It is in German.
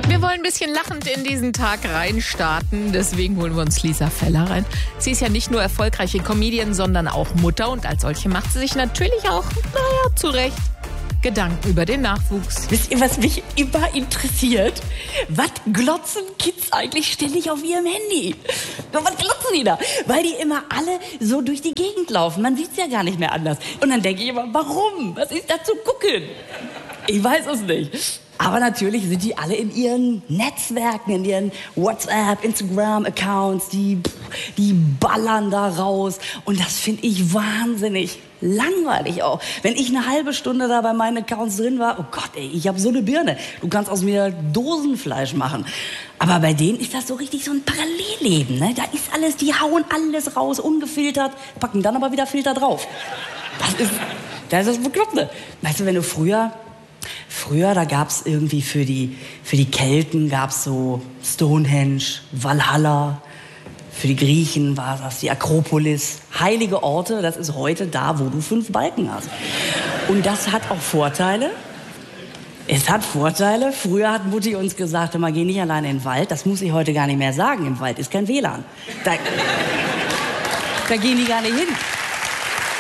Wir wollen ein bisschen lachend in diesen Tag reinstarten, deswegen holen wir uns Lisa Feller rein. Sie ist ja nicht nur erfolgreiche Comedian, sondern auch Mutter und als solche macht sie sich natürlich auch, zu Recht, Gedanken über den Nachwuchs. Wisst ihr, was mich immer interessiert? Was glotzen Kids eigentlich ständig auf ihrem Handy? Was glotzen die da? Weil die immer alle so durch die Gegend laufen. Man sieht's ja gar nicht mehr anders. Und dann denke ich immer, warum? Was ist da zu gucken? Ich weiß es nicht. Aber natürlich sind die alle in ihren Netzwerken, in ihren WhatsApp, Instagram-Accounts, die ballern da raus. Und das finde ich wahnsinnig langweilig auch. Wenn ich eine halbe Stunde da bei meinen Accounts drin war, oh Gott, ey, ich habe so eine Birne. Du kannst aus mir Dosenfleisch machen. Aber bei denen ist das so richtig so ein Parallelleben, ne? Da ist alles, die hauen alles raus, ungefiltert, packen dann aber wieder Filter drauf. Das ist das Bekloppte. Weißt du, wenn du früher, da gab's irgendwie für die Kelten gab's so Stonehenge, Valhalla. Für die Griechen war das die Akropolis. Heilige Orte, das ist heute da, wo du 5 Balken hast. Und das hat auch Vorteile. Es hat Vorteile. Früher hat Mutti uns gesagt, immer geh nicht alleine in den Wald. Das muss ich heute gar nicht mehr sagen. Im Wald ist kein WLAN. Da gehen die gar nicht hin.